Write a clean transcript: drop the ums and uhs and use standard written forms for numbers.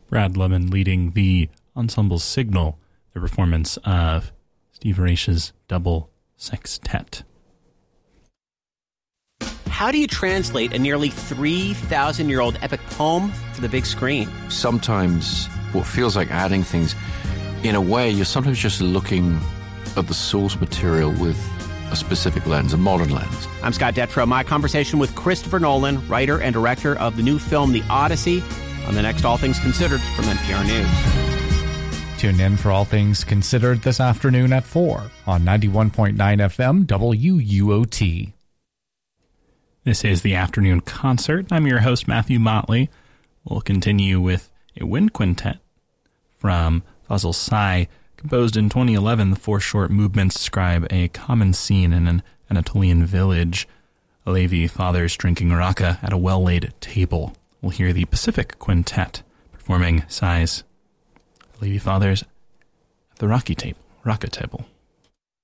Brad Lemon leading the ensemble Signal, the performance of Steve Reich's Double Sextet. How do you translate a nearly 3,000-year-old epic poem to the big screen? Sometimes what feels like adding things, in a way, you're sometimes just looking at the source material with a specific lens, a modern lens. I'm Scott Detrow. My conversation with Christopher Nolan, writer and director of the new film The Odyssey, on the next All Things Considered from NPR News. Tune in for All Things Considered this afternoon at 4 on 91.9 FM WUOT. This is the Afternoon Concert. I'm your host, Matthew Motley. We'll continue with a wind quintet from Fazl Say. Composed in 2011, the four short movements describe a common scene in an Anatolian village. Alevi fathers drinking raka at a well-laid table. We'll hear the Pacific Quintet performing Say's Alevi fathers at the raka table.